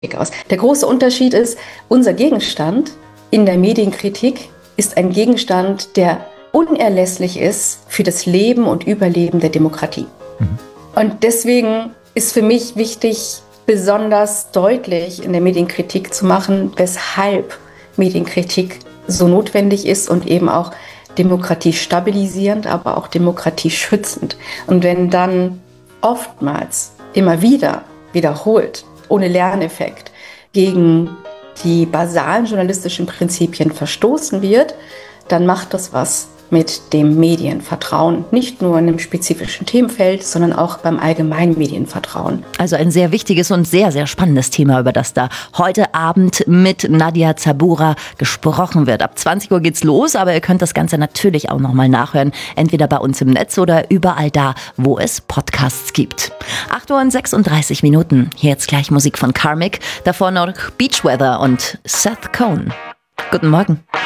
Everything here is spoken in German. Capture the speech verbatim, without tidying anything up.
aus. Der große Unterschied ist, unser Gegenstand in der Medienkritik ist ein Gegenstand, der unerlässlich ist für das Leben und Überleben der Demokratie. Mhm. Und deswegen ist für mich wichtig, besonders deutlich in der Medienkritik zu machen, weshalb Medienkritik so notwendig ist und eben auch Demokratie stabilisierend, aber auch Demokratie schützend. Und wenn dann oftmals immer wieder wiederholt, ohne Lerneffekt, gegen die basalen journalistischen Prinzipien verstoßen wird, dann macht das was mit dem Medienvertrauen. Nicht nur in einem spezifischen Themenfeld, sondern auch beim allgemeinen Medienvertrauen. Also ein sehr wichtiges und sehr, sehr spannendes Thema, über das da heute Abend mit Nadia Zabura gesprochen wird. Ab zwanzig Uhr geht's los, aber ihr könnt das Ganze natürlich auch nochmal nachhören. Entweder bei uns im Netz oder überall da, wo es Podcasts gibt. acht Uhr und sechsunddreißig Minuten. Hier jetzt gleich Musik von Karmic. Davor noch Beach Weather und Seth Cohn. Guten Morgen.